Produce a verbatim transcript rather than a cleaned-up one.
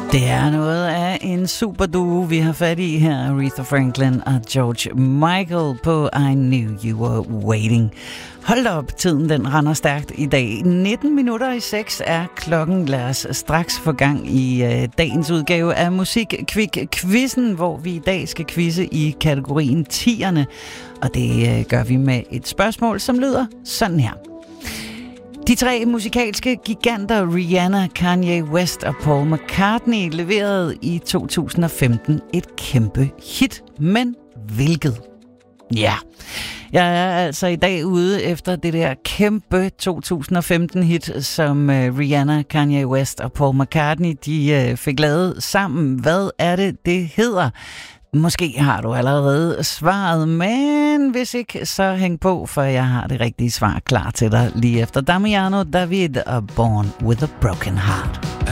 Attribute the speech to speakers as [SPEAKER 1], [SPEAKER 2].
[SPEAKER 1] Det er noget af en superduo, vi har fat i her, Aretha Franklin og George Michael på I Knew You Were Waiting. Hold da op, tiden den render stærkt i dag. nitten minutter i seks er klokken. Lad os straks få gang i uh, dagens udgave af Musikquick-quizzen, hvor vi i dag skal quizze i kategorien tierne. Og det uh, gør vi med et spørgsmål, som lyder sådan her. De tre musikalske giganter Rihanna, Kanye West og Paul McCartney leverede i to tusind og femten et kæmpe hit. Men hvilket? Ja, jeg er altså i dag ude efter det der kæmpe to tusind og femten hit, som uh, Rihanna, Kanye West og Paul McCartney de uh, fik lavet sammen. Hvad er det, det hedder? Måske har du allerede svaret, men hvis ikke, så hæng på, for jeg har det rigtige svar klar til dig lige efter Damiano David og Born with a Broken Heart.